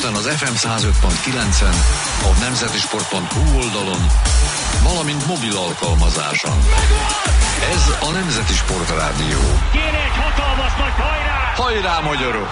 Budapesten az FM 105.9-en, a nemzetisport.hu oldalon, valamint mobil alkalmazáson. Ez a Nemzeti Sport Rádió. Kéne egy hatalmas nagy hajrá! Hajrá, magyarok!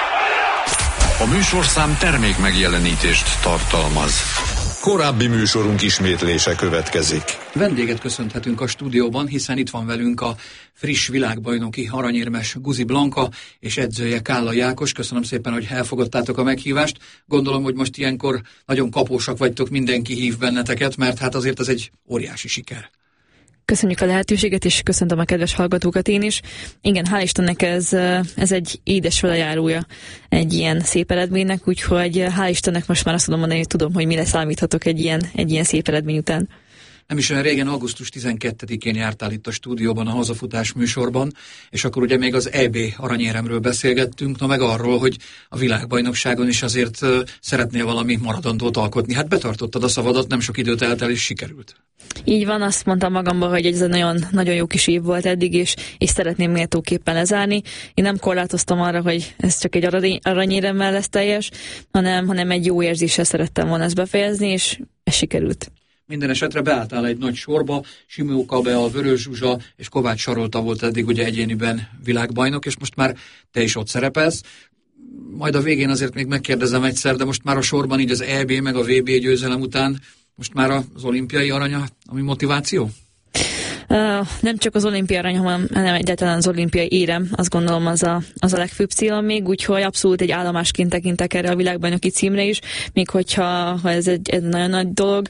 A műsorszám termék megjelenítést tartalmaz. Korábbi műsorunk ismétlése következik. Vendéget köszönhetünk a stúdióban, hiszen itt van velünk a friss világbajnoki aranyérmes Guzi Blanka és edzője Kállai Ákos. Köszönöm szépen, hogy elfogadtátok a meghívást. Gondolom, hogy most ilyenkor nagyon kapósak vagytok, mindenki hív benneteket, mert hát azért ez egy óriási siker. Köszönjük a lehetőséget, és köszöntöm a kedves hallgatókat én is. Igen, hál' Istennek ez egy édes velejárója egy ilyen szép eredménynek, úgyhogy hál' Istennek most már azt tudom mondani, hogy tudom, hogy mire számíthatok egy ilyen szép eredmény után. Nem is olyan régen, augusztus 12-én jártál itt a stúdióban a Hazafutás műsorban, és akkor ugye még az EB aranyéremről beszélgettünk, meg arról, hogy a világbajnokságon is azért szeretnél valami maradandót alkotni. Hát betartottad a szavadat, nem sok időt eltel, és sikerült. Így van, azt mondtam magamban, hogy ez egy nagyon, nagyon jó kis év volt eddig, és szeretném méltóképpen lezárni. Én nem korlátoztam arra, hogy ez csak egy aranyéremmel lesz teljes, hanem egy jó érzéssel szerettem volna ezt befejezni, és ez sikerült. Minden esetre beálltál egy nagy sorba, Simó Kabea, Vörös Zsuzsa és Kovács Sarolta volt eddig ugye egyéniben világbajnok, és most már te is ott szerepelsz. Majd a végén azért még megkérdezem egyszer, de most már a sorban így az EB meg a VB győzelem után most már az olimpiai aranya, ami motiváció? Nem csak az olimpiai arany, hanem egyáltalán az olimpiai érem, azt gondolom az a legfőbb célom még, úgyhogy abszolút egy állomásként tekintek erre a világbajnoki címre is, még hogyha ez egy nagyon nagy dolog,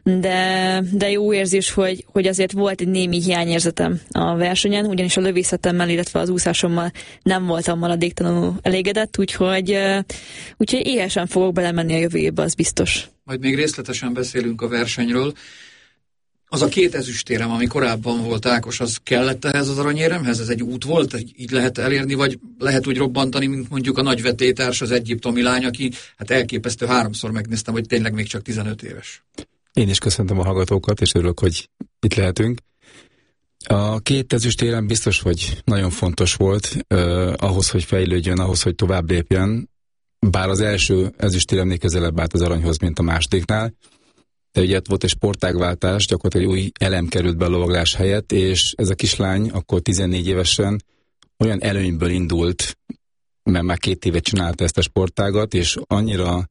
de jó érzés, hogy azért volt egy némi hiányérzetem a versenyen, ugyanis a lövészetemmel, illetve az úszásommal nem voltam maradéktalanul elégedett, úgyhogy éhesen fogok belemenni a jövő évbe, az biztos. Majd még részletesen beszélünk a versenyről. Az a 2 ezüstérem, ami korábban volt, Ákos, az kellett ehhez az aranyéremhez? Ez egy út volt? Így lehet elérni, vagy lehet úgy robbantani, mint mondjuk a nagyvetétárs, az egyiptomi lány, aki hát elképesztő, 3-szor megnéztem, hogy tényleg még csak 15 éves. Én is köszöntöm a hallgatókat, és örülök, hogy itt lehetünk. A 2 ezüstérem biztos, hogy nagyon fontos volt ahhoz, hogy fejlődjön, ahhoz, hogy tovább lépjen, bár az első ezüstéremnél közelebb állt az aranyhoz, mint a másodiknál. De ugye volt egy sportágváltás, gyakorlatilag új elem került be a lovaglás helyett, és ez a kislány akkor 14 évesen olyan előnyből indult, mert már 2 éve csinálta ezt a sportágat, és annyira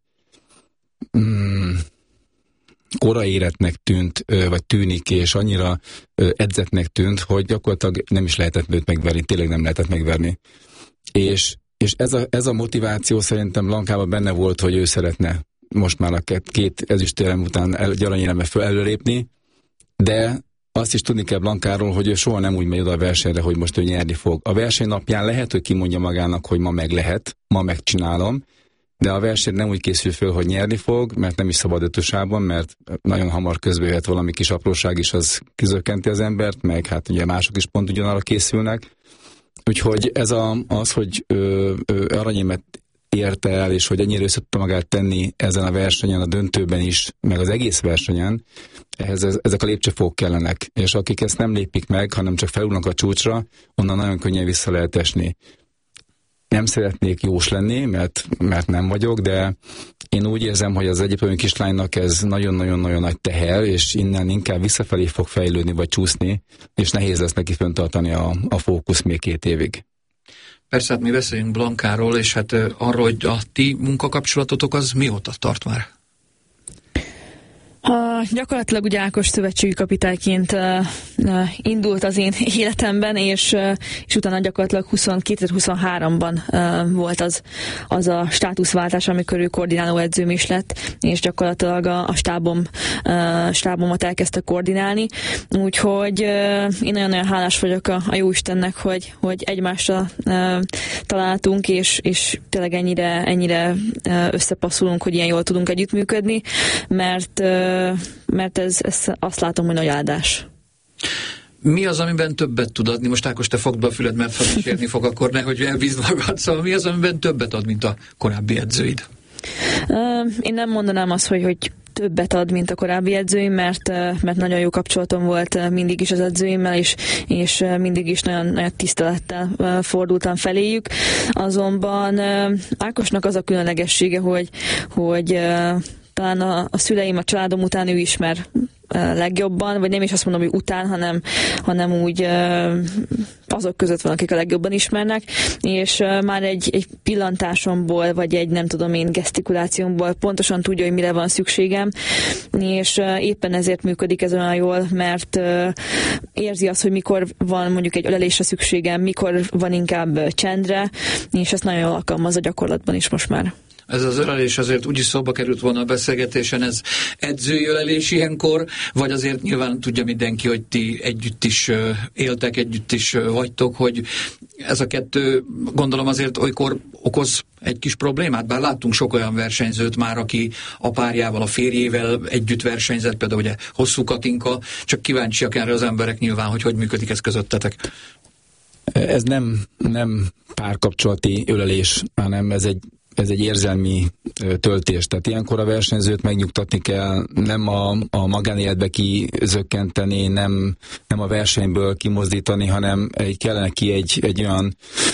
koraéretnek tűnt, vagy tűnik, és annyira edzettnek tűnt, hogy gyakorlatilag nem is lehetett őt megverni, tényleg nem lehetett megverni. És ez a motiváció szerintem Blankában benne volt, hogy ő szeretne most már a 2 ezüstérem után aranyéremre föl előlépni, de azt is tudni kell Blankáról, hogy ő soha nem úgy megy oda a versenyre, hogy most ő nyerni fog. A verseny napján lehet, hogy kimondja magának, hogy ma meg lehet, ma megcsinálom, de a verseny nem úgy készül föl, hogy nyerni fog, mert nem is szabad ötösában, mert nagyon hamar közbe jöhet valami kis apróság is, az kizökkenti az embert, meg hát ugye mások is pont ugyanarra készülnek. Úgyhogy ez az, hogy aranyérmet érte el, és hogy ennyire össze tudta magát tenni ezen a versenyen, a döntőben is, meg az egész versenyen, ezek a lépcsőfokok kellenek. És akik ezt nem lépik meg, hanem csak felülnek a csúcsra, onnan nagyon könnyen vissza lehet esni. Nem szeretnék jós lenni, mert nem vagyok, de én úgy érzem, hogy az egyiptomi kislánynak ez nagyon-nagyon-nagyon nagy teher, és innen inkább visszafelé fog fejlődni, vagy csúszni, és nehéz lesz neki fenntartani a fókusz még 2 évig. Persze, hát mi beszéljünk Blankáról, és hát arról, hogy a ti munkakapcsolatotok az mióta tart már? Gyakorlatilag ugye Ákos szövetségi kapitányként indult az én életemben, és utána gyakorlatilag 2023-ban volt az a státuszváltás, amikor ő koordináló edzőm is lett, és gyakorlatilag a stábomat elkezdte koordinálni. Úgyhogy én nagyon-nagyon hálás vagyok a Jóistennek, hogy egymásra találtunk, és tényleg ennyire összepasszolunk, hogy ilyen jól tudunk együttműködni, mert ez azt látom, hogy nagy áldás. Mi az, amiben többet tud adni? Most Ákos, te fogd be a füled, mert ha kísérni fog, akkor nehogy elbízd magad. Szóval mi az, amiben többet ad, mint a korábbi edzőid? Én nem mondanám azt, hogy többet ad, mint a korábbi edzőim, mert nagyon jó kapcsolatom volt mindig is az edzőimmel, és mindig is nagyon, nagyon tisztelettel fordultam feléjük. Azonban Ákosnak az a különlegessége, hogy talán a szüleim, a családom után ő ismer legjobban, vagy nem is azt mondom, hogy után, hanem úgy azok között van, akik a legjobban ismernek, és már egy pillantásomból, vagy egy nem tudom én gesztikulációmból pontosan tudja, hogy mire van szükségem, és éppen ezért működik ez olyan jól, mert érzi azt, hogy mikor van mondjuk egy ölelésre szükségem, mikor van inkább csendre, és ezt nagyon jól alkalmaz a gyakorlatban is most már. Ez az ölelés azért úgyis szóba került volna a beszélgetésen, ez edzői ölelés ilyenkor, vagy azért nyilván tudja mindenki, hogy ti együtt is éltek, együtt is vagytok, hogy ez a kettő gondolom azért olykor okoz egy kis problémát, bár láttunk sok olyan versenyzőt már, aki a párjával, a férjével együtt versenyzett, például ugye Hosszú Katinka, csak kíváncsiak erre az emberek nyilván, hogy működik ez közöttetek. Ez nem párkapcsolati ölelés, hanem ez egy érzelmi töltés. Tehát ilyenkor a versenyzőt megnyugtatni kell, nem a magánéletbe kizökkenteni, nem a versenyből kimozdítani, hanem kellene ki egy olyan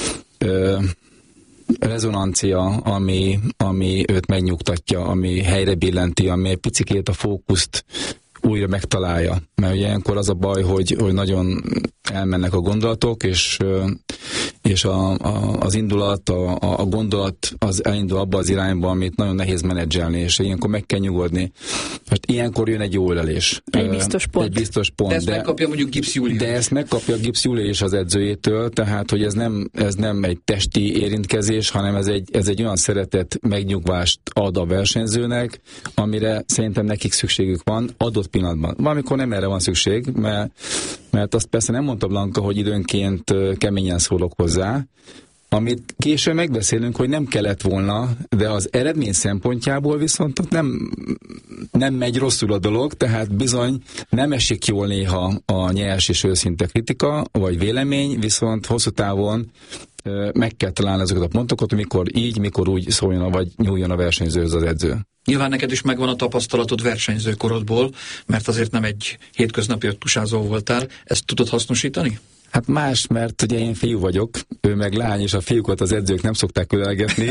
rezonancia, ami őt megnyugtatja, ami helyre billenti, ami egy picikét a fókuszt újra megtalálja. Mert ugye ilyenkor az a baj, hogy nagyon elmennek a gondolatok, és az indulat, a gondolat az elindul abba az irányba, amit nagyon nehéz menedzselni, és ilyenkor meg kell nyugodni. Most ilyenkor jön egy jó ölelés. Egy biztos pont. De ezt megkapja mondjuk Gibbs Júli. De ezt megkapja Gibbs Júli is az edzőjétől, tehát hogy ez nem egy testi érintkezés, hanem ez egy olyan szeretet megnyugvást ad a versenyzőnek, amire szerintem nekik szükségük van adott pillanatban. Valamikor nem erre van szükség, mert azt persze nem mondta Blanka, hogy időnként keményen szólok hozzá, amit később megbeszélünk, hogy nem kellett volna, de az eredmény szempontjából viszont ott nem megy rosszul a dolog, tehát bizony nem esik jól néha a nyers és őszinte kritika, vagy vélemény, viszont hosszú távon meg kell találni azokat a pontokat, mikor úgy szóljon, vagy nyúljon a versenyzőhöz az edző. Nyilván neked is megvan a tapasztalatod versenyzőkorodból, mert azért nem egy hétköznapi öttusázó voltál. Ezt tudod hasznosítani? Hát más, mert ugye én fiú vagyok, ő meg lány, és a fiúkat az edzők nem szokták ölelgetni,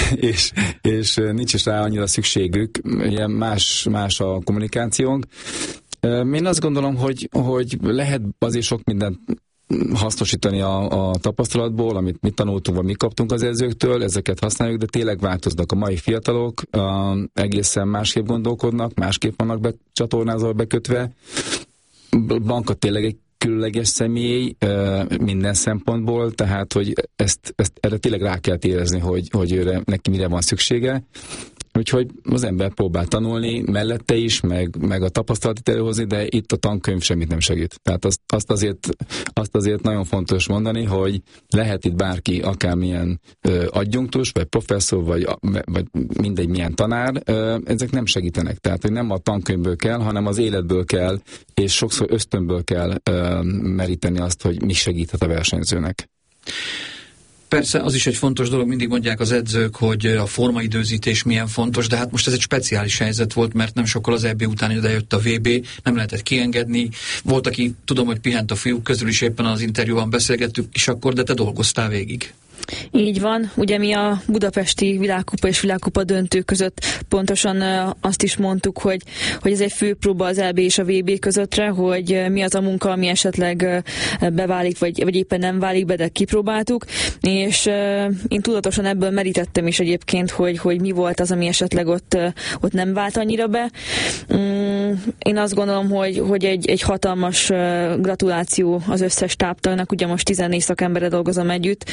és nincs is rá annyira szükségük, ugye más a kommunikációnk. Én azt gondolom, hogy lehet azért sok mindent hasznosítani a tapasztalatból, amit mi tanultunk, vagy mi kaptunk az edzőktől, ezeket használjuk, de tényleg változnak a mai fiatalok, egészen másképp gondolkodnak, másképp vannak csatornázva, bekötve. Blanka tényleg egy különleges személy minden szempontból, tehát hogy ezt erre tényleg rá kell érezni, hogy neki mire van szüksége. Úgyhogy az ember próbál tanulni mellette is, meg a tapasztalatot előhozni, de itt a tankönyv semmit nem segít. Tehát azt azért nagyon fontos mondani, hogy lehet itt bárki, akármilyen adjunktus, vagy professzor, vagy mindegy milyen tanár, ezek nem segítenek. Tehát, hogy nem a tankönyvből kell, hanem az életből kell, és sokszor ösztönből kell meríteni azt, hogy mi segíthet a versenyzőnek. Persze, az is egy fontos dolog, mindig mondják az edzők, hogy a formaidőzítés milyen fontos, de hát most ez egy speciális helyzet volt, mert nem sokkal az EB után ide jött a VB, nem lehetett kiengedni. Volt, aki tudom, hogy pihent a fiúk közül is, éppen az interjúban beszélgettük is akkor, de te dolgoztál végig. Így van, ugye mi a budapesti világkupa és világkupa döntő között pontosan azt is mondtuk, hogy ez egy főpróba az EB és a VB közöttre, hogy mi az a munka, ami esetleg beválik, vagy éppen nem válik be, de kipróbáltuk, és én tudatosan ebből merítettem is egyébként, hogy mi volt az, ami esetleg ott nem vált annyira be. Én azt gondolom, hogy egy hatalmas gratuláció az összes táptagnak, ugye most 14 szakemberre dolgozom együtt,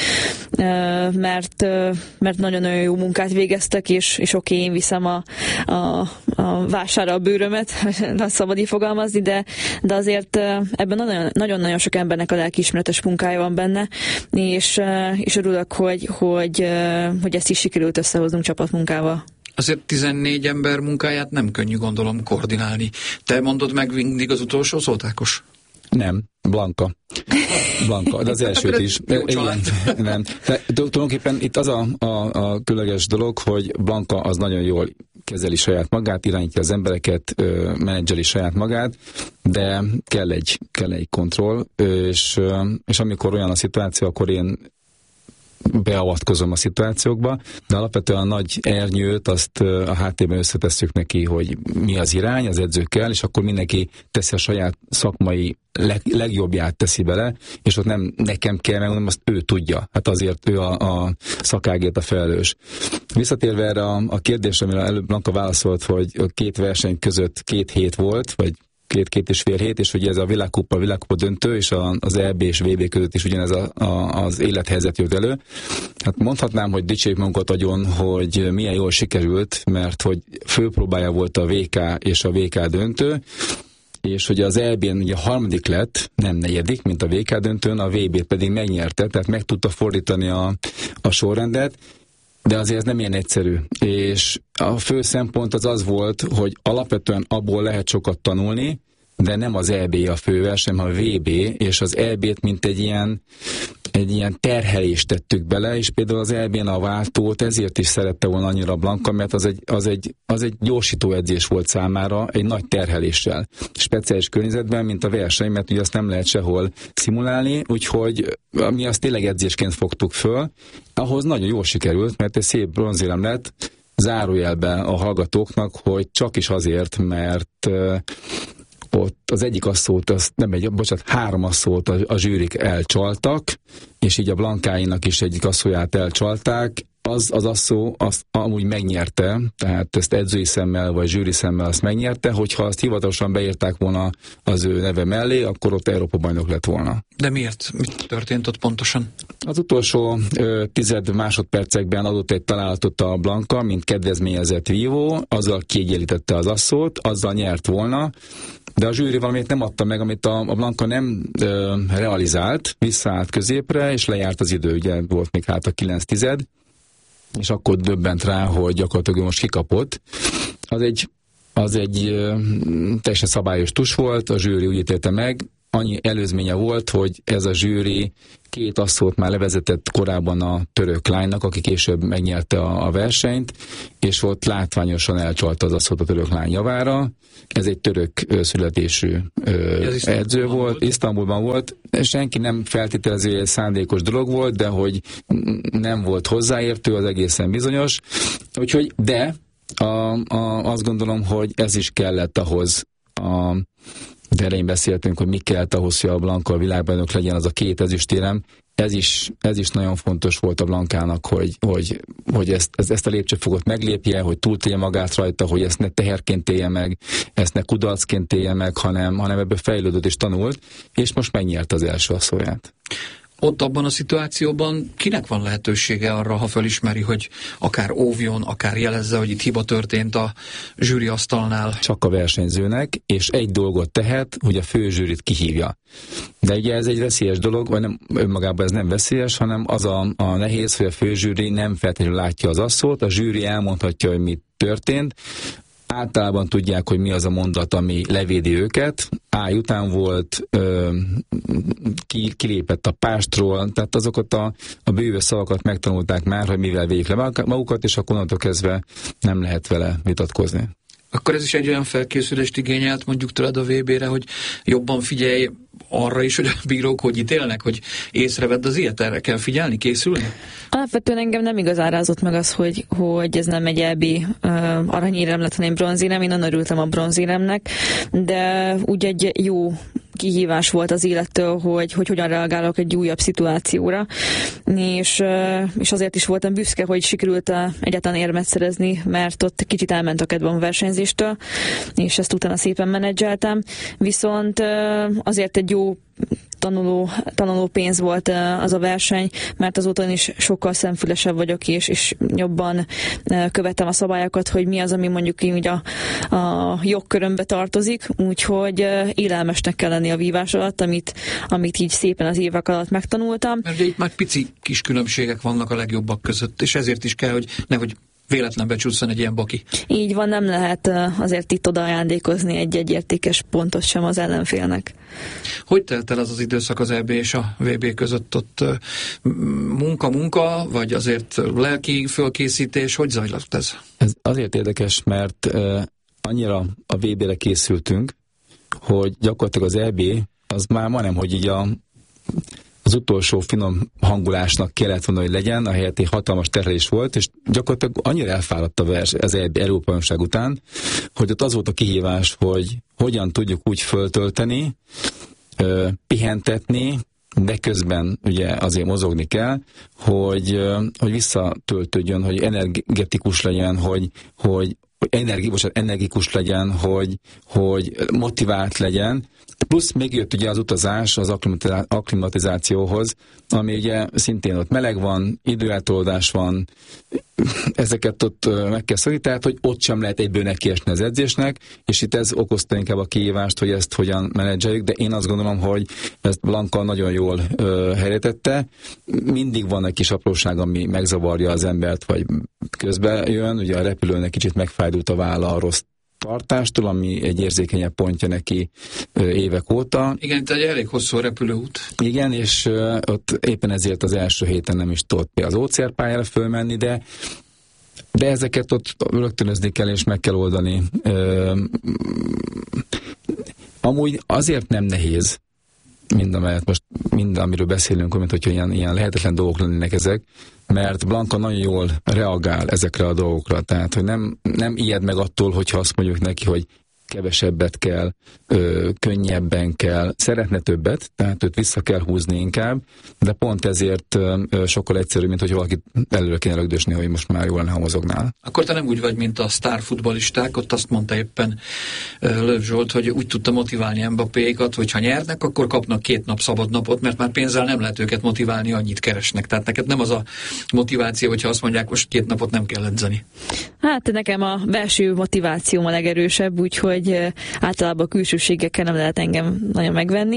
mert nagyon-nagyon jó munkát végeztek, és oké, én viszem a vására a bőrömet, nem szabad így fogalmazni, de azért ebben nagyon-nagyon sok embernek a lelkiismeretes munkája van benne, és örülök, hogy ezt is sikerült összehoznunk csapatmunkával. Azért 14 ember munkáját nem könnyű, gondolom, koordinálni. Te mondod meg mindig az utolsó szót, Ákos? Nem, Blanka, de az elsőt is. Igen, nem. De tulajdonképpen itt az a különleges dolog, hogy Blanka az nagyon jól kezeli saját magát, irányítja az embereket, menedzseli saját magát, de kell egy kontroll, és amikor olyan a szituáció, akkor én beavatkozom a szituációkba, de alapvetően a nagy ernyőt azt a háttérben összetesszük neki, hogy mi az irány az edzőkkel, és akkor mindenki teszi a saját szakmai legjobbját teszi bele, és ott nem nekem kell megmondom, azt ő tudja. Hát azért ő a szakágért a felelős. Visszatérve erre a kérdésre, amire előbb Blanka válaszolt, hogy a két verseny között 2 hét volt, vagy két és fél hét, és hogy ez a világkupa döntő, és az EB és VB között is ugyanez az élethelyzet jött elő. Hát mondhatnám, hogy dicsérjük magunkat agyon, hogy milyen jól sikerült, mert hogy főpróbája volt a VK és a VK döntő, és hogy az EB-n ugye 3. lett, nem 4., mint a VK döntőn, a VB-t pedig megnyerte, tehát meg tudta fordítani a sorrendet, de azért ez nem ilyen egyszerű. És a fő szempont az volt, hogy alapvetően abból lehet sokat tanulni, de nem az EB a főverseny, hanem a VB, és az EB-t mint egy ilyen terhelést tettük bele, és például az EB-n a váltót ezért is szerette volna annyira Blanka, mert az egy gyorsító edzés volt számára, egy nagy terheléssel. Speciális környezetben, mint a verseny, mert ugye azt nem lehet sehol szimulálni, úgyhogy mi azt tényleg edzésként fogtuk föl. Ahhoz nagyon jól sikerült, mert egy szép bronzérem lett, zárójelben a hallgatóknak, hogy csak is azért, mert ott az egyik asszót, 3 asszót a zsűrik elcsaltak, és így a Blankáinak is egyik asszóját elcsalták. Az asszó azt amúgy megnyerte, tehát ezt edzői szemmel vagy zsűri szemmel azt megnyerte, hogyha azt hivatalosan beírták volna az ő neve mellé, akkor ott Európa bajnok lett volna. De miért? Mit történt ott pontosan? Az utolsó 10 másodpercekben adott egy találatot a Blanka, mint kedvezményezett vívó, azzal kiegyenlítette az asszót, azzal nyert volna, de a zsűri valamit nem adta meg, amit a Blanka nem realizált, visszaállt középre, és lejárt az idő, ugye volt még hát a 9/10, és akkor döbbent rá, hogy gyakorlatilag most kikapott. Az egy teljesen szabályos tus volt, a zsűri úgy ítélte meg, annyi előzménye volt, hogy ez a zsűri 2 asszót már levezetett korábban a török lánynak, aki később megnyerte a versenyt, és ott látványosan elcsalta az asszót a török lány javára. Ez egy török születésű edző volt, Isztambulban volt. Senki nem feltételező, hogy egy szándékos dolog volt, de hogy nem volt hozzáértő, az egészen bizonyos. Úgyhogy, de azt gondolom, hogy ez is kellett ahhoz, de elején beszéltünk, hogy mi kellett ahhoz, hogy a Blanka a világbajnok legyen, az a 2 ezüstérem. Ez is nagyon fontos volt a Blankának, hogy ezt a lépcsőfokot meglépje, hogy túltegye magát rajta, hogy ezt ne teherként élje meg, ezt ne kudarcként élje meg, hanem ebből fejlődött és tanult, és most megnyerte az első asszóját. Ott abban a szituációban kinek van lehetősége arra, ha felismeri, hogy akár óvjon, akár jelezze, hogy itt hiba történt a zsűri asztalnál? Csak a versenyzőnek, és egy dolgot tehet, hogy a fő zsűrit kihívja. De ugye ez egy veszélyes dolog, vagy nem, önmagában ez nem veszélyes, hanem az a nehéz, hogy a fő zsűri nem feltétlenül látja az asszót, a zsűri elmondhatja, hogy mi történt, általában tudják, hogy mi az a mondat, ami levédi őket. Áj után volt, kilépett a pástról, tehát azokat a bővös szavakat megtanulták már, hogy mivel védik le magukat, és akkor onnantól kezdve nem lehet vele vitatkozni. Akkor ez is egy olyan felkészülést igényelt mondjuk tőled a VB-re, hogy jobban figyelj arra is, hogy a bírók hogy ítélnek, hogy észrevedd az ilyet, erre kell figyelni, készülni? Alapvetően engem nem igazán rázott meg az, hogy ez nem egy EB aranyérem lett, hanem bronzérem. Én nagyon örültem a bronzéremnek, de úgy egy jó kihívás volt az élettől, hogy hogyan reagálok egy újabb szituációra, és azért is voltam büszke, hogy sikerült egyáltalán érmet szerezni, mert ott kicsit elment a kedvem a versenyzéstől, és ezt utána szépen menedzseltem, viszont azért egy jó tanuló pénz volt az a verseny, mert azóta is sokkal szemfülesebb vagyok, és jobban követem a szabályokat, hogy mi az, ami mondjuk így a jogkörömbe tartozik, úgyhogy élelmesnek kell lenni a vívás alatt, amit így szépen az évek alatt megtanultam. Mert ugye itt már pici kis különbségek vannak a legjobbak között, és ezért is kell, hogy nehogy véletlen becsúszson egy ilyen baki. Így van, nem lehet azért itt oda ajándékozni egy értékes pontot sem az ellenfélnek. Hogy telt el az időszak az EB és a VB között? Ott munka, vagy azért lelki fölkészítés? Hogy zajlott ez? Ez azért érdekes, mert annyira a VB-re készültünk, hogy gyakorlatilag az EB az már majdnem, hogy így az utolsó finom hangulásnak kellett volna, hogy legyen, ahelyett egy hatalmas terhelés volt, és gyakorlatilag annyira elfáradt az Európa-bajnokság után, hogy ott az volt a kihívás, hogy hogyan tudjuk úgy föltölteni, pihentetni, de közben ugye azért mozogni kell, hogy visszatöltődjön, hogy energetikus legyen, hogy energikus legyen, hogy motivált legyen. Plusz még jött ugye az utazás az akklimatizációhoz, ami ugye szintén ott meleg van, időeltolódás van, ezeket ott meg kell szorítani, tehát hogy ott sem lehet egyből nekiesni az edzésnek, és itt ez okozta inkább a kihívást, hogy ezt hogyan menedzseljük, de én azt gondolom, hogy ezt Blanka nagyon jól helyretette. Mindig van egy kis apróság, ami megzavarja az embert, vagy közben jön, ugye a repülőnek kicsit megfájdult a válla a rossz tartástól, ami egy érzékenyebb pontja neki évek óta. Igen, itt egy elég hosszú repülőút. Igen, és ott éppen ezért az első héten nem is tudott az OCR pályára fölmenni, de ezeket ott rögtönözni kell, és meg kell oldani. Amúgy azért nem nehéz, mind amiről beszélünk, mint hogyha ilyen lehetetlen dolgok lennének ezek, mert Blanka nagyon jól reagál ezekre a dolgokra, tehát hogy nem ijed meg attól, hogyha azt mondjuk neki, hogy kevesebbet kell, könnyebben kell, szeretne többet, tehát őt vissza kell húzni inkább, de pont ezért sokkal egyszerűbb, mint hogy valakit előre kéne lögdösni, hogy most már jól lenne, ha mozognál. Akkor te nem úgy vagy, mint a sztárfutballisták, ott azt mondta éppen Löw Zsolt, hogy úgy tudta motiválni Mbappékat, hogy ha nyernek, akkor kapnak 2 nap szabad napot, mert már pénzzel nem lehet őket motiválni, annyit keresnek. Tehát neked nem az a motiváció, hogyha azt mondják, most 2 napot nem kell edzeni. Hát nekem a belső motivációm a legerősebb, úgyhogy általában a külsőségekkel nem lehet engem nagyon megvenni.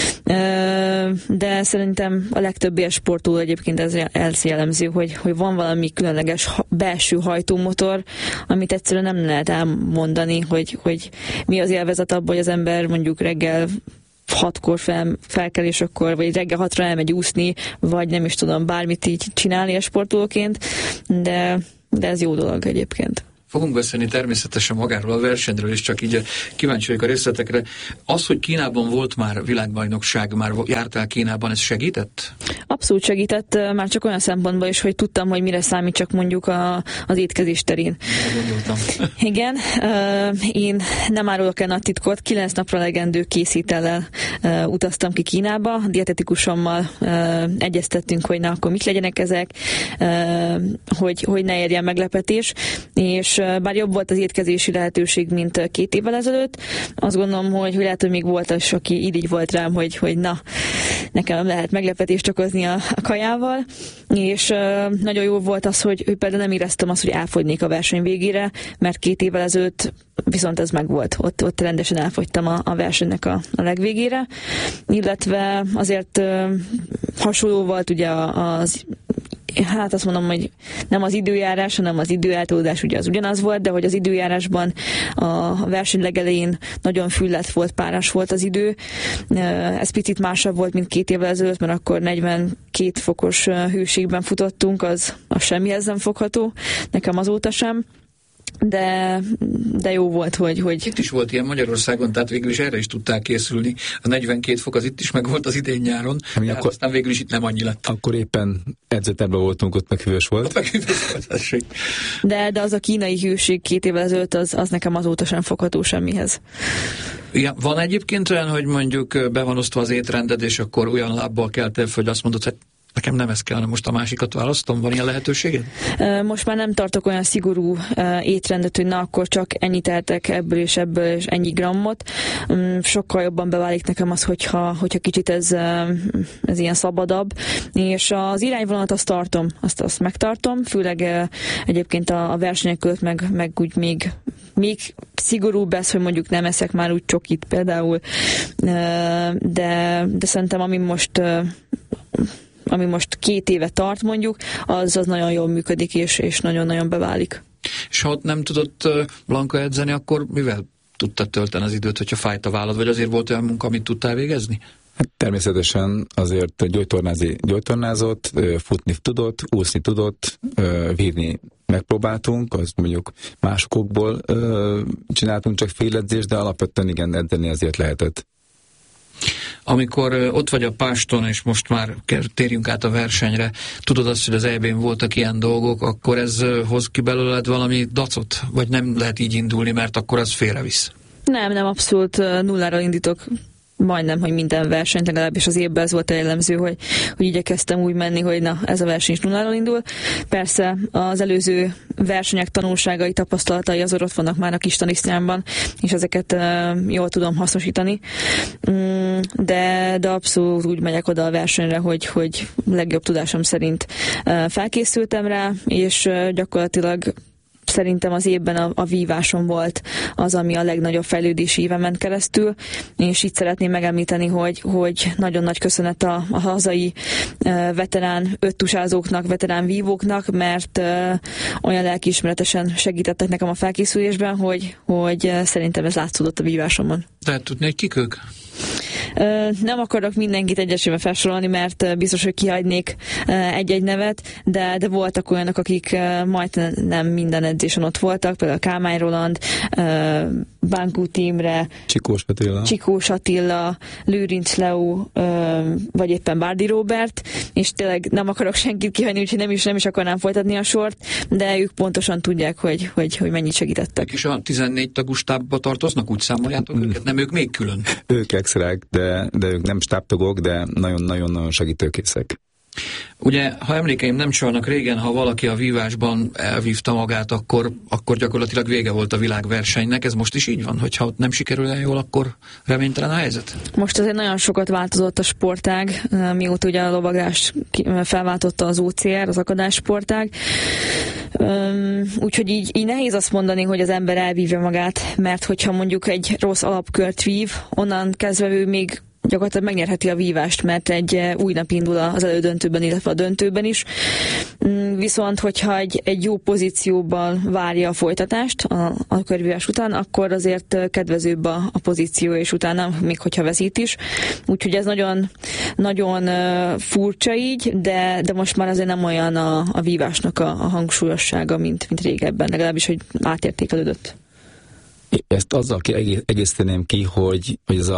De szerintem a legtöbb ilyen sportoló egyébként ez jellemző, hogy van valami különleges belső hajtómotor, amit egyszerűen nem lehet elmondani, hogy mi az élvezet abban, hogy az ember mondjuk reggel 6-kor felkel, és akkor, vagy reggel 6-ra elmegy úszni, vagy nem is tudom, bármit így csinálni a sportolóként, de ez jó dolog egyébként. Fogunk beszélni természetesen magáról a versenyről, és csak így kíváncsi vagyok a részletekre. Az, hogy Kínában volt már világbajnokság, már jártál Kínában, ez segített? Abszolút segített, már csak olyan szempontból is, hogy tudtam, hogy mire számít csak mondjuk az étkezés terén. Gondoltam. Igen, én nem árulok el nagy titkot, 9 napra legendő készítellel utaztam ki Kínába, a dietetikusommal egyeztettünk, hogy na, akkor mik legyenek ezek, hogy ne érjen meglepetés, és bár jobb volt az étkezési lehetőség, mint 2 évvel ezelőtt, azt gondolom, hogy lehet, hogy még volt az, aki így volt rám, hogy na, nekem nem lehet meglepetést okozni a kajával, és nagyon jó volt az, hogy például nem éreztem azt, hogy elfogynék a verseny végére, mert 2 évvel ezelőtt viszont ez megvolt. Ott rendesen elfogytam a versenynek a legvégére, illetve azért hasonló volt ugye hát azt mondom, hogy nem az időjárás, hanem az időeltolódás ugye az ugyanaz volt, de hogy az időjárásban a verseny legelején nagyon füllet volt, párás volt az idő. Ez picit másabb volt, mint 2 évvel ezelőtt, mert akkor 42 fokos hőségben futottunk, az semmihez nem fogható, nekem azóta sem. De jó volt, hogy... Itt is volt ilyen Magyarországon, tehát végül is erre is tudták készülni. A 42 fok az itt is meg volt az idén-nyáron, akkor, aztán végül is itt nem annyi lett. Akkor éppen edzetemben voltunk, ott meg hűvös volt. Ott meg hűvös volt, de az a kínai hőség 2 évvel ezelőtt, az nekem azóta sem fogható semmihez. Ja, van egyébként olyan, hogy mondjuk be van osztva az étrended, és akkor olyan lábbal keltél, hogy azt mondod, hogy nekem nem ez kell, hanem most a másikat választom. Van ilyen lehetőséged? Most már nem tartok olyan szigorú étrendet, hogy na, akkor csak ennyit eltek ebből és ennyi grammot. Sokkal jobban beválik nekem az, hogyha kicsit ez ilyen szabadabb. És az irányvonalat azt tartom, azt megtartom, főleg egyébként a versenyek között meg úgy még szigorúbb ez, hogy mondjuk nem eszek már úgy csokit például, de szerintem ami most ami most 2 éve tart mondjuk, az nagyon jól működik, és nagyon-nagyon beválik. És ha nem tudott Blanka edzeni, akkor mivel tudtad tölteni az időt, hogyha fájt a vállad, vagy azért volt olyan munka, amit tudtál végezni? Hát természetesen azért gyógytornázott, futni tudott, úszni tudott, vívni megpróbáltunk, az mondjuk másokból csináltunk csak féledzést, de alapvetően igen, edzeni azért lehetett. Amikor ott vagy a páston, és most már térjünk át a versenyre, tudod azt, hogy az EB-n voltak ilyen dolgok, akkor ez hoz ki belőled valami dacot? Vagy nem lehet így indulni, mert akkor az félrevisz? Nem, abszolút nulláról indítok majdnem, hogy minden versenyt, legalábbis az évben ez volt a jellemző, hogy igyekeztem úgy menni, hogy na, ez a verseny is nulláról indul. Persze az előző versenyek tanulságai, tapasztalatai azok ott vannak már a kis tanisznyámban, és ezeket jól tudom hasznosítani. De abszolút úgy megyek oda a versenyre, hogy legjobb tudásom szerint felkészültem rá, és gyakorlatilag szerintem az évben a vívásom volt az, ami a legnagyobb fejlődési éven ment keresztül, és itt szeretném megemlíteni, hogy nagyon nagy köszönet a hazai veterán öttusázóknak, veterán vívóknak, mert olyan lelkiismeretesen segítettek nekem a felkészülésben, hogy szerintem ez látszódott a vívásomon. Tehát tudni, hogy kik ők? Nem akarok mindenkit egyesével felsorolni, mert biztos, hogy kihagynék egy-egy nevet, de voltak olyanok, akik majdnem minden edzésen ott voltak, például Kálmán Roland, Bánkó Tímre, Csikós Attila, Lőrinc Leo, vagy éppen Bárdi Róbert, és tényleg nem akarok senkit kihagyni, úgyhogy nem is akarnám folytatni a sort, de ők pontosan tudják, hogy mennyit segítettek. És a 14 tagú stábba tartoznak, úgy számoljátok őket? Nem, ők még külön? Ők extrák, de ők nem stábtagok, de nagyon-nagyon segítőkészek. Ugye, ha emlékeim nem csalnak, régen, ha valaki a vívásban elvívta magát, akkor gyakorlatilag vége volt a világversenynek. Ez most is így van, hogyha ott nem sikerül el jól, akkor reménytelen a helyzet? Most azért nagyon sokat változott a sportág, mióta ugye a lovaglás felváltotta az OCR, az akadássportág. Úgyhogy így nehéz azt mondani, hogy az ember elvívja magát, mert hogyha mondjuk egy rossz alapkört vív, onnan kezdve ő még gyakorlatilag megnyerheti a vívást, mert egy új nap indul az elődöntőben, illetve a döntőben is. Viszont, hogyha egy jó pozícióban várja a folytatást a körvívás után, akkor azért kedvezőbb a pozíció, és utána, még hogyha veszít is. Úgyhogy ez nagyon, nagyon furcsa így, de most már azért nem olyan a vívásnak a hangsúlyossága, mint régebben, legalábbis, hogy átértékelődött. Ezt azzal egészíteném ki, hogy ez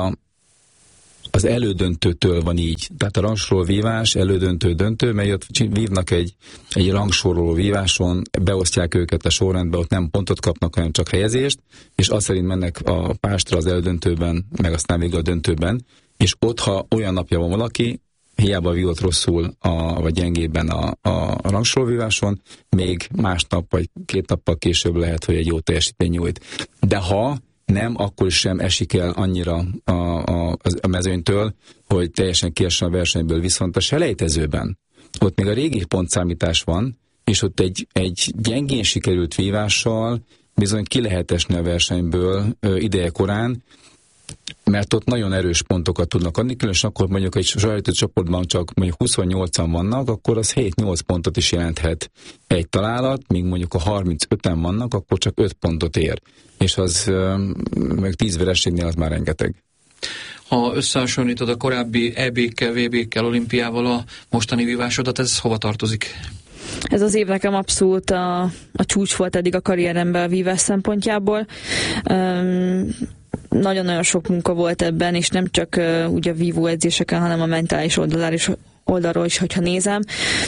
az elődöntőtől van így. Tehát a rangsoroló vívás, elődöntő-döntő, mely ott vívnak egy rangsoroló víváson, beosztják őket a sorrendbe, ott nem pontot kapnak, hanem csak helyezést, és azt szerint mennek a pástra az elődöntőben, meg aztán végül a döntőben, és ott, ha olyan napja van valaki, hiába vívott rosszul, vagy gyengébben a rangsoroló víváson, még másnap, vagy 2 nappal később lehet, hogy egy jó teljesítmény nyújt. De ha nem, akkor sem esik el annyira a mezőnytől, hogy teljesen kiessen a versenyből. Viszont a selejtezőben ott még a régi pontszámítás van, és ott egy gyengén sikerült vívással bizony ki lehet esni a versenyből ideje korán, mert ott nagyon erős pontokat tudnak adni, különösen akkor mondjuk egy sajátító csoportban csak mondjuk 28-an vannak, akkor az 7-8 pontot is jelenthet egy találat, míg mondjuk a 35-en vannak, akkor csak 5 pontot ér. És az meg 10 vereségnél az már rengeteg. Ha összehasonlítod a korábbi EB-kkel, VB-kkel, olimpiával a mostani vívásodat, ez hova tartozik? Ez az év nekem abszolút a csúcs volt eddig a karrieremben a vívás szempontjából. Nagyon-nagyon sok munka volt ebben, és nem csak ugye a vívó edzéseken, hanem a mentális oldalról is, hogyha nézem.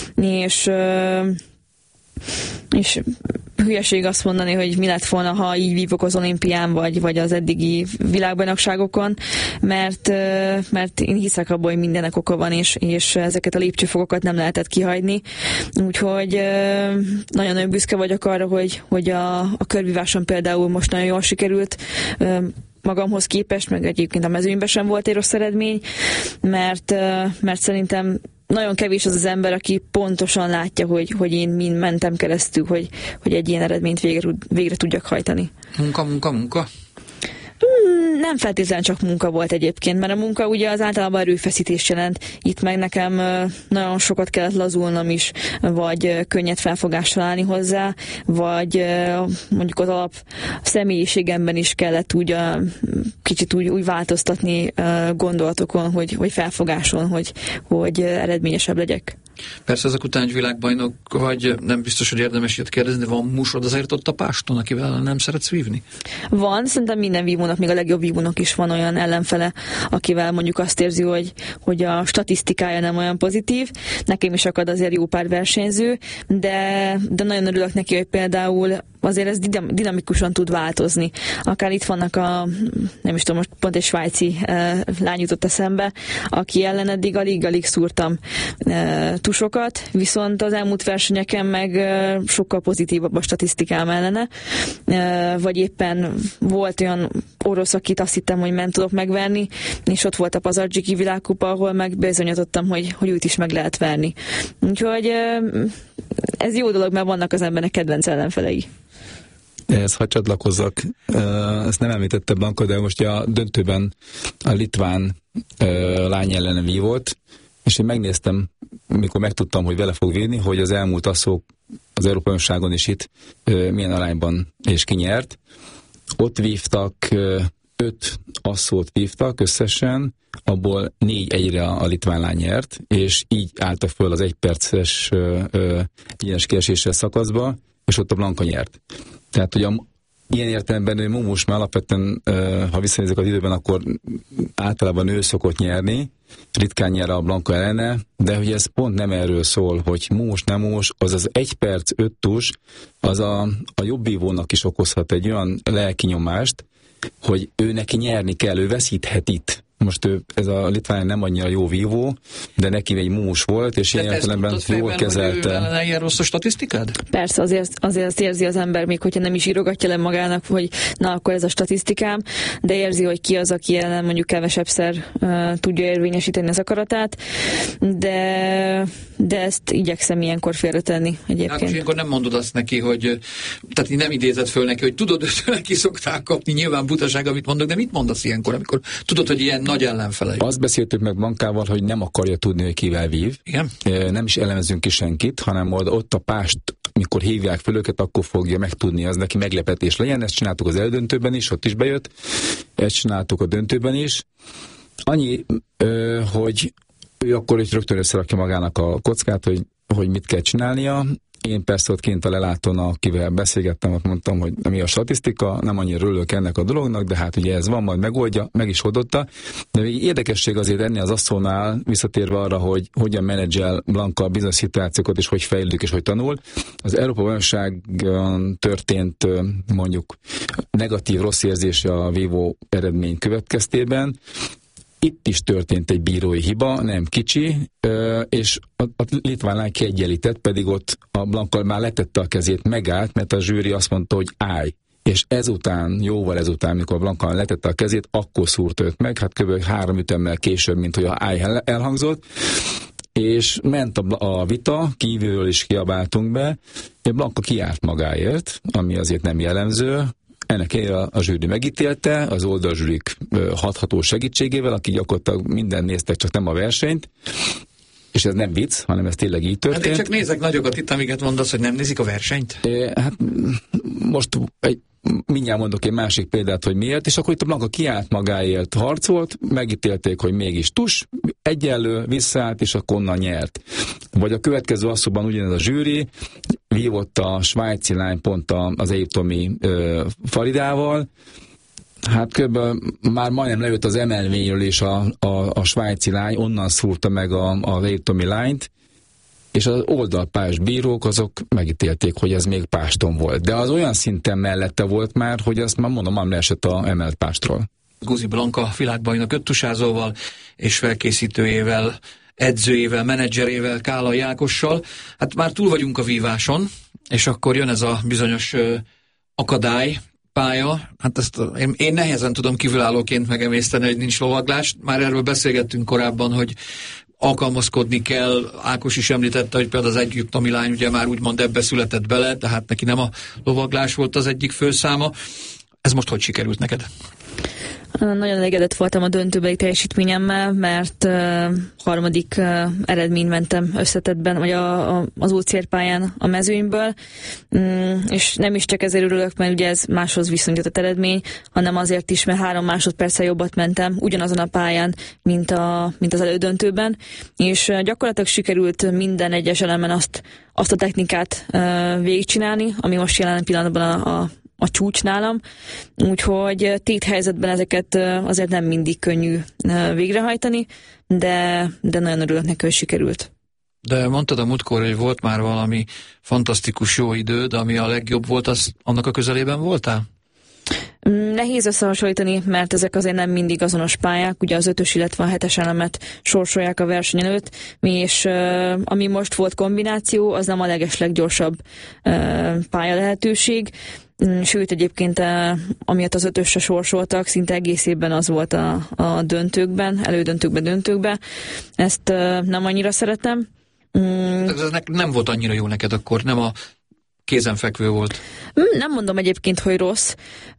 És hülyeség azt mondani, hogy mi lett volna, ha így vívok az olimpián, vagy az eddigi világbajnokságokon, mert én hiszek abban, hogy mindenek oka van, és ezeket a lépcsőfokokat nem lehetett kihagyni. Úgyhogy nagyon-nagyon büszke vagyok arra, hogy a körvíváson például most nagyon jól sikerült, magamhoz képest, meg egyébként a mezőnyben sem volt egy rossz eredmény, mert szerintem nagyon kevés az ember, aki pontosan látja, hogy én mind mentem keresztül, hogy egy ilyen eredményt végre tudjak hajtani. Munka? Nem feltétlenül csak munka volt egyébként, mert a munka ugye az általában erőfeszítést jelent. Itt meg nekem nagyon sokat kellett lazulnom is, vagy könnyed felfogással állni hozzá, vagy mondjuk az alap személyiségemben is kellett úgy kicsit úgy változtatni gondolatokon, hogy felfogáson, hogy eredményesebb legyek. Persze ezek után egy világbajnok vagy, nem biztos, hogy érdemes ilyet kérdezni, de van musod azért ott a páston, akivel nem szeretsz vívni? Van, szerintem minden vívónak, még a legjobb vívónak is van olyan ellenfele, akivel mondjuk azt érzi, hogy a statisztikája nem olyan pozitív. Nekem is akad azért jó pár versenyző, de nagyon örülök neki, hogy például azért ez dinamikusan tud változni. Akár itt vannak nem is tudom, most pont egy svájci lány jutott eszembe, aki ellen eddig alig szúrtam tusokat, viszont az elmúlt versenyeken meg sokkal pozitívabb a statisztikám ellene. Vagy éppen volt olyan orosz, akit azt hittem, hogy nem tudok megverni, és ott volt a Pazardzsiki világkupa, ahol megbizonyítottam, hogy őt is meg lehet verni. Úgyhogy ez jó dolog, mert vannak az embernek kedvenc ellenfelei. Ehhez hadd csatlakozzak, ezt nem említette Blanka, de most a döntőben a litván lány ellen vívott, és én megnéztem, mikor megtudtam, hogy vele fog vívni, hogy az elmúlt asszók az Európa-bajnokságon is itt milyen arányban és ki nyert. Ott vívtak, 5 asszót vívtak összesen, abból 4 egyre a litván lány nyert, és így álltak föl az 1 perces egyenes kieséssel szakaszba, és ott a Blanka nyert. Tehát, hogy ilyen értelemben Mumus már alapvetően, ha visszanézek az időben, akkor általában ő szokott nyerni, ritkán nyer a Blanka ellene, de hogy ez pont nem erről szól, hogy Mumus, nem Mumus, az az 1 perc 5 tus, az a jobb vívónak is okozhat egy olyan lelki nyomást, hogy ő neki nyerni kell, ő veszíthet itt. Most ez a litván nem annyira jó vívó, de neki egy Mumus volt, és ilyen értelemben jól kezelte. Hogy ő ilyen rossz a statisztikád? Persze, azért azt érzi az ember, még hogyha nem is írogatja le magának, hogy na, akkor ez a statisztikám, de érzi, hogy ki az, aki ellen mondjuk kevesebbszer tudja érvényesíteni az akaratát, de ezt igyekszem ilyenkor félretenni egyébként. Hát ilyenkor nem mondod azt neki, hogy tehát nem idézed föl neki, hogy tudod, hogy ki szokták kapni, nyilván butaság, amit mondok, de mit mondasz ilyenkor, amikor tudod, hogy ilyen nagy ellenfelei? Azt beszéltük meg Blankával, hogy nem akarja tudni, hogy kivel vív. Igen? Nem is elemezünk ki senkit, hanem ott a pást, mikor hívják föl őket, akkor fogja megtudni, az neki meglepetés legyen. Ezt csináltuk az eldöntőben is, ott is bejött. Ezt csináltuk a döntőben is. Annyi, hogy ő akkor is rögtön összerakja magának a kockát, hogy mit kell csinálnia. Én persze ott kint a lelátón, akivel beszélgettem, ott mondtam, hogy mi a statisztika, nem annyira örülök ennek a dolognak, de hát ugye ez van, majd megoldja, meg is oldotta. De még érdekesség azért ennél az asszónál, visszatérve arra, hogy hogyan menedzsel Blanka bizonyos szituációkat, és hogy fejlődik, és hogy tanul. Az Európa-bajnokságon történt mondjuk negatív, rossz érzése a vívó eredmény következtében. Itt is történt egy bírói hiba, nem kicsi, és a litván lány kiegyenlített, pedig ott a Blanka már letette a kezét, megállt, mert a zsűri azt mondta, hogy állj. És jóval ezután, mikor Blanka letette a kezét, akkor szúrt őt meg, hát kb. 3 ütemmel később, mint hogy a állj elhangzott, és ment a vita, kívülről is kiabáltunk be, és Blanka kiállt magáért, ami azért nem jellemző. Ennek a zsűri megítélte, az oldalzsűrik hatható segítségével, akik gyakorlatilag minden néztek, csak nem a versenyt, és ez nem vicc, hanem ez tényleg így történt. Hát én csak nézek nagyokat itt, amiket mondasz, hogy nem nézik a versenyt? Hát most mindjárt mondok egy másik példát, hogy miért, és akkor itt a Blanka kiállt magáért, harcolt, megítélték, hogy mégis tus, egyenlő, visszaállt, és akkor onnan nyert. Vagy a következő asszóban ugyanez a zsűri, vívott a svájci lány pont az egyiptomi Faridával, hát kb. Már majdnem lejött az emelvényről, és a svájci lány onnan szúrta meg az egyiptomi lányt, és az oldalpás bírók azok megítélték, hogy ez még páston volt. De az olyan szinten mellette volt már, hogy azt már mondom, nem leesett a emelt pástról. Guzi Blanka világbajnok 5 tusázóval és felkészítőjével, edzőjével, menedzserével, Kálai Ákossal. Hát már túl vagyunk a víváson, és akkor jön ez a bizonyos akadálypálya. Hát ezt én nehezen tudom kívülállóként megemészteni, hogy nincs lovaglás. Már erről beszélgettünk korábban, hogy alkalmazkodni kell. Ákos is említette, hogy például az egyiptomi lány ugye már úgymond ebbe született bele, tehát neki nem a lovaglás volt az egyik főszáma. Ez most hogy sikerült neked? Nagyon elégedett voltam a döntőbeli teljesítményemmel, mert harmadik eredményt mentem összetettben, vagy az OCR pályán a mezőnyből, és nem is csak ezért örülök, mert ugye ez máshoz viszonyított eredmény, hanem azért is, mert 3 másodperccel jobbat mentem ugyanazon a pályán, mint az elődöntőben, és gyakorlatilag sikerült minden egyes elemen azt a technikát végigcsinálni, ami most jelen pillanatban a csúcs nálam, úgyhogy téthelyzetben ezeket azért nem mindig könnyű végrehajtani, de nagyon örülök neki, hogy sikerült. De mondtad a múltkor, hogy volt már valami fantasztikus jó idő, de ami a legjobb volt, az annak a közelében voltál? Nehéz összehasonlítani, mert ezek azért nem mindig azonos pályák, ugye az 5-ös, illetve a 7-es elemet sorsolják a verseny előtt, és ami most volt kombináció, az nem a legesleggyorsabb pálya lehetőség, sőt egyébként amiatt az 5-ösre sorsoltak, szinte egész évben az volt a döntőkben, elődöntőkben, döntőkben. Ezt nem annyira szeretem. Ez nem volt annyira jó neked akkor, nem a kézenfekvő volt. Nem mondom egyébként, hogy rossz,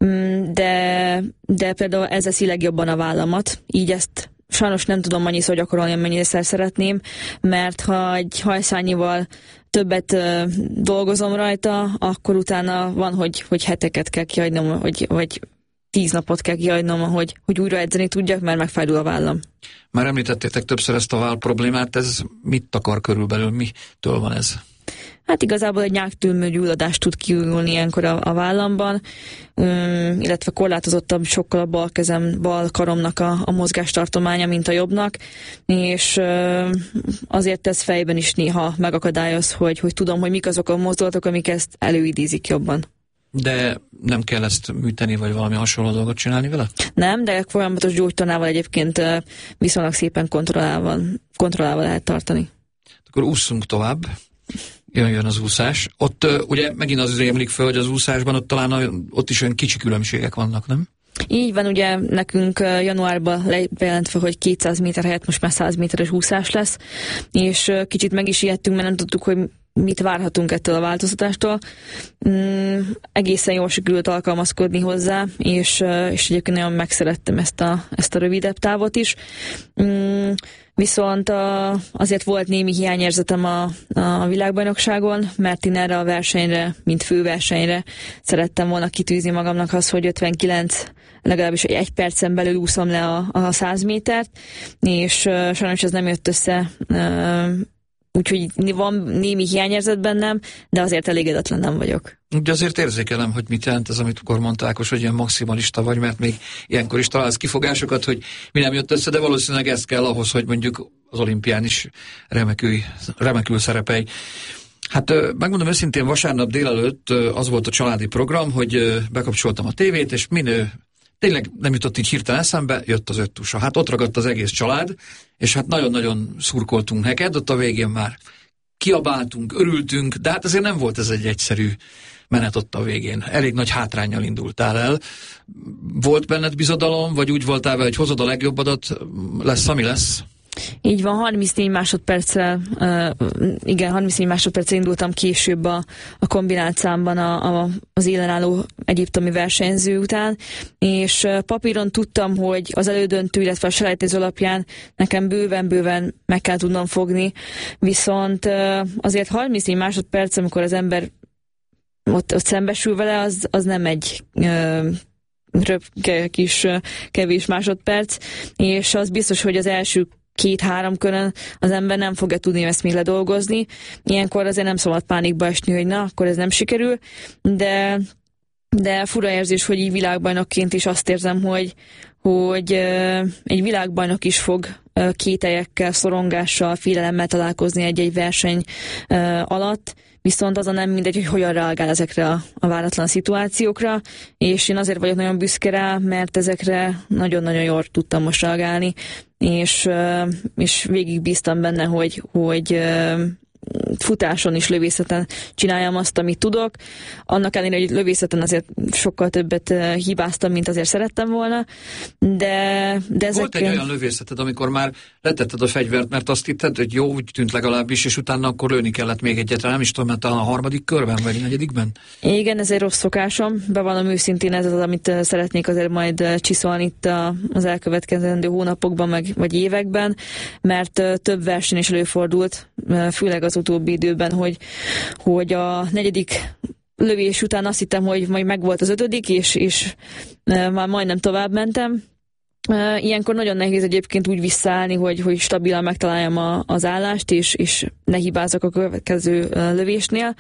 de például ez eszi legjobban a vállamat, így ezt sajnos nem tudom annyiszor gyakorolni, amennyire szeretném, mert ha egy hajszányival többet dolgozom rajta, akkor utána van, hogy heteket kell kihagynom, vagy 10 napot kell kihagynom, hogy újra edzeni tudjak, mert megfájdul a vállam. Már említettétek többször ezt a váll problémát, ez mit akar körülbelül, mitől van ez? Hát igazából egy nyáktűnő gyulladást tud kiújulni ilyenkor a vállamban, illetve korlátozottabb sokkal a bal karomnak a mozgástartománya, mint a jobbnak, és azért ez fejben is néha megakadályoz, hogy tudom, hogy mik azok a mozdulatok, amik ezt előidézik jobban. De nem kell ezt műteni, vagy valami hasonló dolgot csinálni vele? Nem, de folyamatos gyógytornával egyébként viszonylag szépen kontrollálva lehet tartani. Akkor ússzunk tovább. Jön az úszás. Ott ugye megint az rémlik fel, hogy az úszásban ott talán ott is olyan kicsi különbségek vannak, nem? Így van, ugye nekünk januárban bejelentve, hogy 200 méter helyett most már 100 méteres úszás lesz, és kicsit meg is ijedtünk, mert nem tudtuk, hogy mit várhatunk ettől a változtatástól. Egészen jól sikerült alkalmazkodni hozzá, és egyébként nagyon megszerettem ezt a rövidebb távot is. Viszont azért volt némi hiányérzetem a világbajnokságon, mert én erre a versenyre, mint főversenyre szerettem volna kitűzni magamnak az, hogy 59, legalábbis egy percen belül úszom le a 100 métert, és sajnos ez nem jött össze, úgyhogy van némi hiányérzet bennem, de azért elégedetlen nem vagyok. De azért érzékelem, hogy mit jelent ez, amit akkor mondta Ákos, hogy ilyen maximalista vagy, mert még ilyenkor is találsz kifogásokat, hogy mi nem jött össze, de valószínűleg ez kell ahhoz, hogy mondjuk az olimpián is remekül szerepelj. Hát megmondom őszintén, vasárnap délelőtt az volt a családi program, hogy bekapcsoltam a tévét, és tényleg nem jutott így hirtelen eszembe, jött az 5 tusa. Hát ott ragadt az egész család, és hát nagyon-nagyon szurkoltunk neked, ott a végén már kiabáltunk, örültünk, de hát azért nem volt ez egy egyszerű menet ott a végén. Elég nagy hátránnyal indultál el. Volt benned bizodalom, vagy úgy voltál vele, hogy hozod a legjobbadat, lesz, ami lesz? Így van, 34 másodperccel indultam később a kombinált számban az élen álló egyiptomi versenyző után, és papíron tudtam, hogy az elődöntő, illetve a selejtező alapján nekem bőven meg kell tudnom fogni, viszont azért 34 másodperc, amikor az ember ott szembesül vele, az nem egy kis kevés másodperc, és az biztos, hogy az első 2-3 körön az ember nem fogja tudni ezt még ledolgozni. Ilyenkor azért nem szabad pánikba esni, hogy na, akkor ez nem sikerül, de fura érzés, hogy így világbajnokként is azt érzem, hogy egy világbajnok is fog kételyekkel, szorongással, félelemmel találkozni egy verseny alatt, viszont azon nem mindegy, hogy hogyan reagál ezekre a váratlan szituációkra, és én azért vagyok nagyon büszke rá, mert ezekre nagyon-nagyon jól tudtam most reagálni, és végig bíztam benne, hogy futáson is, lövészeten csináljam azt, amit tudok. Annak ellenére, hogy lövészeten azért sokkal többet hibáztam, mint azért szerettem volna, de ezek... Volt egy olyan lövészeted, amikor már letetted a fegyvert, mert azt hitted, hogy jó, úgy tűnt legalábbis, és utána akkor lőni kellett még egyet, nem is tudom, mert a harmadik körben, vagy a negyedikben? Igen, ez egy rossz szokásom, bevallom őszintén, ez az, amit szeretnék azért majd csiszolni itt az elkövetkezendő hónapokban, vagy években, mert több verseny is előfordult, főleg az utóbbi időben, hogy a negyedik lövés után azt hittem, hogy majd megvolt az ötödik, és már majdnem tovább mentem. Ilyenkor nagyon nehéz egyébként úgy visszaállni, hogy stabilan megtaláljam az állást, és ne hibázzak a következő lövésnél,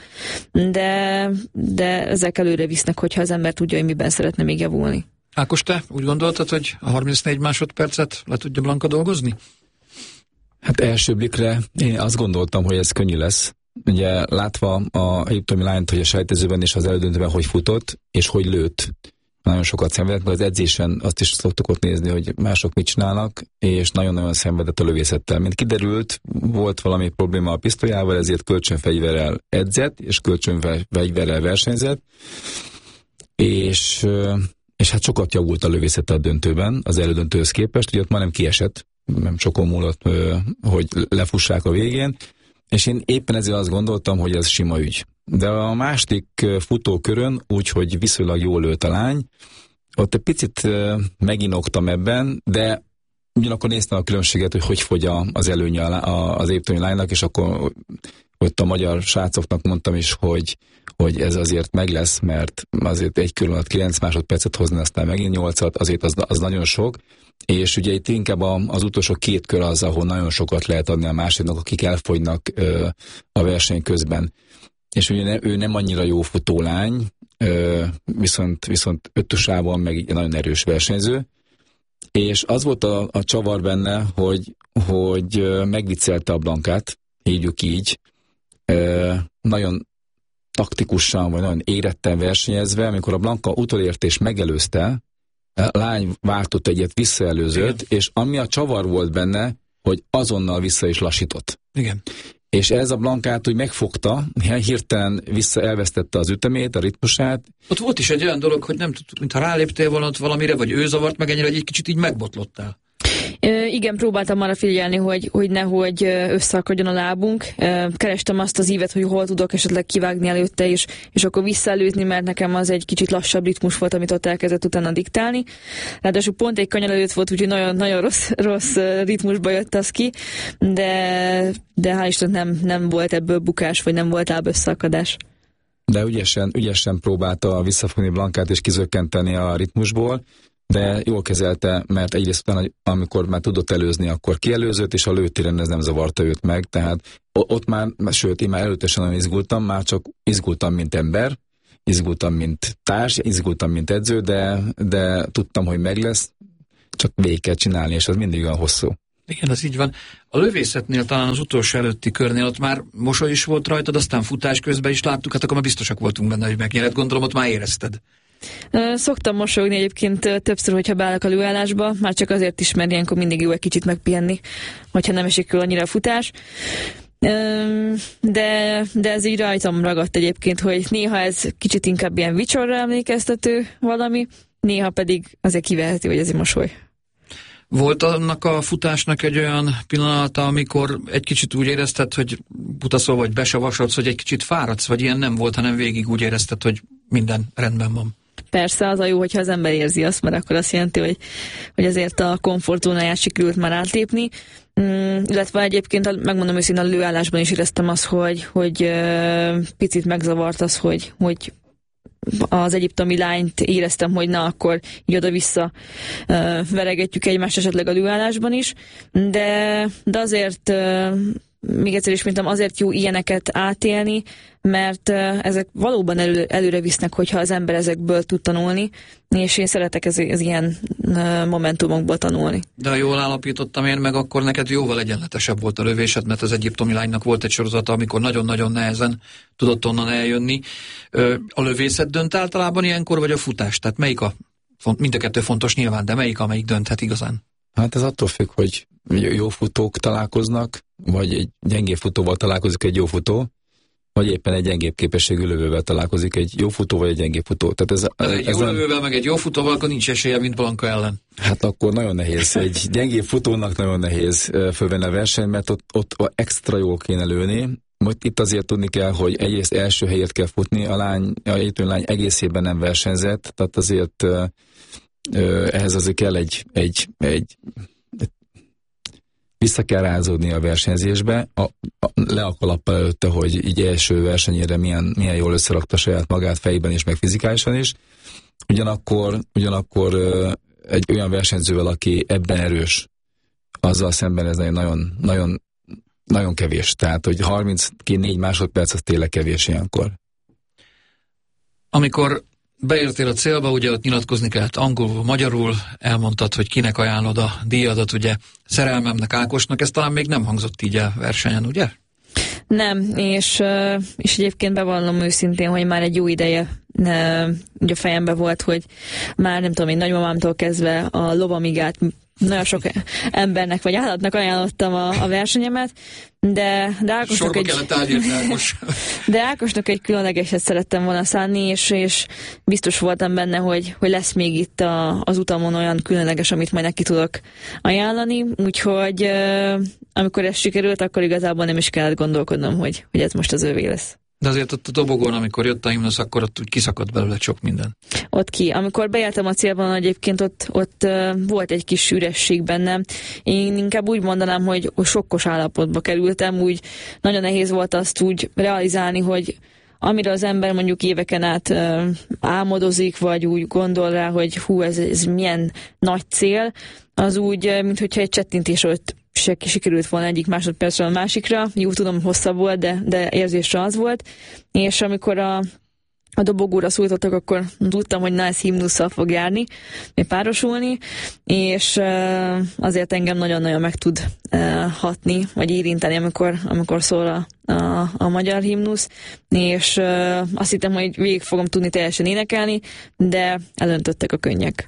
de ezek előre visznek, hogyha az ember tudja, hogy miben szeretne még javulni. Ákos, te úgy gondoltad, hogy a 34 másodpercet le tudja Blanka dolgozni? Hát első blikre én azt gondoltam, hogy ez könnyű lesz. Ugye látva a egyiptomi lányt, hogy a selejtezőben és az elődöntőben hogy futott, és hogy lőtt. Nagyon sokat szenvedett, mert az edzésen azt is szoktuk ott nézni, hogy mások mit csinálnak, és nagyon-nagyon szenvedett a lövészettel. Mint kiderült, volt valami probléma a pisztolyával, ezért kölcsönfegyverrel edzett, és kölcsönfegyverrel versenyzett, és hát sokat javult a lövészete a döntőben, az elődöntőhöz képest, ugye ott majdnem kiesett, nem sokon múlott, hogy lefussák a végén, és én éppen ezért azt gondoltam, hogy ez sima ügy. De a második futókörön, úgyhogy viszonylag jól lőtt a lány, ott egy picit meginoktam ebben, de ugyanakkor néztem a különbséget, hogy fogy az előnye az egyiptomi lánynak, és akkor ott a magyar srácoknak mondtam is, hogy ez azért meg lesz, mert azért egy kör alatt 9 másodpercet hozni, aztán megint 8-at, azért az nagyon sok, és ugye itt inkább az utolsó 2 kör az, ahol nagyon sokat lehet adni a másiknak, akik elfogynak a verseny közben. És ugye ő nem annyira jó futólány, viszont ötösában meg nagyon erős versenyző, és az volt a csavar benne, hogy megviccelte a Blankát, hívjuk így, nagyon taktikusan, vagy nagyon éretten versenyezve, amikor a Blanka utolért és megelőzte, a lány váltott egyet, visszaelőzött, és ami a csavar volt benne, hogy azonnal vissza is lassított. Igen. És ez a Blankát úgy megfogta, hirtelen elvesztette az ütemét, a ritmusát. Ott volt is egy olyan dolog, hogy nem tudtuk, mintha ráléptél volna valamire, vagy ő zavart meg ennyire, hogy egy kicsit így megbotlottál. Igen, próbáltam arra figyelni, hogy nehogy összeakadjon a lábunk. Kerestem azt az ívet, hogy hol tudok esetleg kivágni előtte, és akkor visszaelőzni, mert nekem az egy kicsit lassabb ritmus volt, amit ott elkezdett utána diktálni. Ráadásul pont egy kanyar előtt volt, úgyhogy nagyon rossz ritmusba jött az ki, de hál' Istennek nem volt ebből bukás, vagy nem volt lábösszeakadás. De ügyesen próbálta visszafogni Blankát és kizökkenteni a ritmusból, de jól kezelte, mert egyrészt utána, amikor már tudott előzni, akkor kielőzött, és a lőtéren ez nem zavarta őt meg, tehát ott már, sőt, én már előttesen nagyon izgultam, már csak izgultam, mint ember, izgultam, mint társ, izgultam, mint edző, de tudtam, hogy meg lesz, csak végig kell csinálni, és az mindig olyan hosszú. Igen, ez így van. A lövészetnél, talán az utolsó előtti körnél ott már mosoly is volt rajtad, aztán futás közben is láttuk, hát akkor már biztosak voltunk benne, hogy megnyered, gondolom, ott már érezted. Szoktam mosolyogni egyébként többször, hogyha beállok a lőállásba, már csak azért is, mert ilyenkor mindig jó egy kicsit megpihenni, hogyha nem esik el annyira a futás. De ez így rajtam ragadt egyébként, hogy néha ez kicsit inkább ilyen vicsorra emlékeztető valami, néha pedig azért kivehető, hogy ez egy mosoly. Volt annak a futásnak egy olyan pillanata, amikor egy kicsit úgy érezted, hogy butaszol vagy besavasodsz, hogy egy kicsit fáradsz, vagy ilyen nem volt, hanem végig úgy érezted, hogy minden rendben van? Persze, az a jó, hogyha az ember érzi azt, mert akkor azt jelenti, hogy azért a komfortzónáját sikerült már átlépni. Illetve egyébként, megmondom őszintén, a lőállásban is éreztem azt, hogy picit megzavart az, hogy az egyiptomi lányt éreztem, hogy na, akkor így oda-vissza veregetjük egymást esetleg a lőállásban is, de azért még egyszer is mondtam, azért jó ilyeneket átélni, mert ezek valóban előre visznek, hogyha az ember ezekből tud tanulni, és én szeretek ez ilyen momentumokból tanulni. De ha jól állapítottam én meg, akkor neked jóval egyenletesebb volt a lövésed, mert az egyiptomi lánynak volt egy sorozata, amikor nagyon-nagyon nehezen tudott onnan eljönni. A lövészet dönt általában ilyenkor, vagy a futás? Tehát melyik mind a kettő fontos nyilván, de amelyik dönthet igazán? Hát ez attól függ, hogy jó futók találkoznak, vagy egy gyengébb futóval találkozik egy jó futó, vagy éppen egy gyengébb képességű lövővel találkozik egy jó futó, vagy egy gyengébb futó. Tehát egy jó lövővel, meg egy jó futóval, akkor nincs esélye, mint Blanka ellen. Hát akkor nagyon nehéz. Egy gyengébb futónak nagyon nehéz fölvenni a versenyt, mert ott extra jól kéne lőni. Most itt azért tudni kell, hogy egyrészt első helyet kell futni, a lány egészében nem versenyzett, tehát azért ehhez azért kell egy vissza kell rázódni a versenyzésbe, le a kalappal előtte, hogy így első versenyére milyen jól összerakta saját magát fejben és meg fizikálisan is. Ugyanakkor egy olyan versenyzővel, aki ebben erős, azzal szemben ez nagyon, nagyon, nagyon kevés. Tehát, hogy 34 másodperc, az tényleg kevés ilyenkor. Amikor beértél a célba, ugye ott nyilatkozni kellett angolul, magyarul, elmondtad, hogy kinek ajánlod a díjadat, ugye szerelmemnek, Ákosnak, ez talán még nem hangzott így a versenyen, ugye? Nem, és egyébként bevallom őszintén, hogy már egy jó ideje ugye a fejemben volt, hogy már nem tudom, én nagymamámtól kezdve a lovamigát nagyon sok embernek vagy állatnak ajánlottam a versenyemet, de Ákosnak egy különlegeset szerettem volna szánni, és biztos voltam benne, hogy lesz még itt az utamon olyan különleges, amit majd neki tudok ajánlani, úgyhogy amikor ez sikerült, akkor igazából nem is kellett gondolkodnom, hogy ez most az övé lesz. De azért ott a dobogón, amikor jött a himnusz, akkor ott úgy kiszakadt belőle sok minden. Amikor beértem a célban, egyébként ott volt egy kis üresség bennem. Én inkább úgy mondanám, hogy sokkos állapotba kerültem, úgy nagyon nehéz volt azt úgy realizálni, hogy amire az ember mondjuk éveken át álmodozik, vagy úgy gondol rá, hogy hú, ez milyen nagy cél, az úgy, minthogyha egy csettintés ott sikerült volna egyik másodpercről a másikra. Jó, tudom, hosszabb volt, de érzésre az volt. És amikor a dobogóra szólítottak, akkor tudtam, hogy ez himnusszal fog járni, vagy párosulni, és azért engem nagyon-nagyon meg tud hatni, vagy érinteni, amikor szól a magyar himnusz, és azt hittem, hogy végig fogom tudni teljesen énekelni, de elöntöttek a könnyek.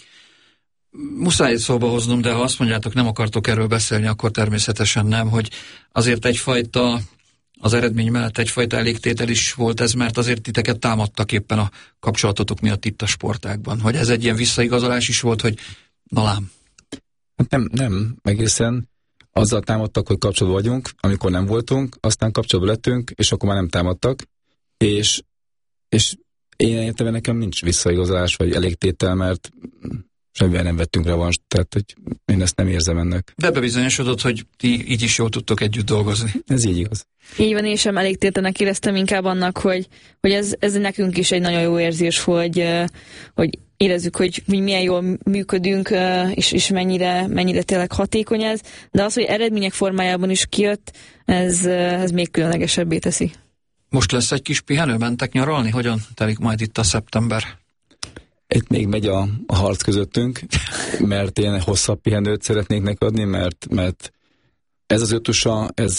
Muszáj szóba hoznom, de ha azt mondjátok, nem akartok erről beszélni, akkor természetesen nem, hogy azért egyfajta, az eredmény mellett egyfajta elégtétel is volt ez, mert azért titeket támadtak éppen a kapcsolatotok miatt itt a sportágban. Hogy ez egy ilyen visszaigazolás is volt, hogy na lám. Nem, egészen azzal támadtak, hogy kapcsolatban vagyunk, amikor nem voltunk, aztán kapcsolatban lettünk, és akkor már nem támadtak, és én értem, nekem nincs visszaigazolás, vagy elégtétel, mert semmivel nem vettünk revanst, tehát hogy én ezt nem érzem ennek. De bebizonyosodott, hogy ti így is jól tudtok együtt dolgozni. Ez így igaz. Így van, én sem elégtételnek éreztem, inkább annak, hogy ez nekünk is egy nagyon jó érzés, hogy érezzük, hogy milyen jól működünk, és mennyire tényleg hatékony ez, de az, hogy eredmények formájában is kijött, ez még különlegesebbé teszi. Most lesz egy kis pihenő, mentek nyaralni? Hogyan telik majd itt a szeptember? Itt még megy a harc közöttünk, mert én hosszabb pihenőt szeretnék neki adni, mert ez az ötusa, ez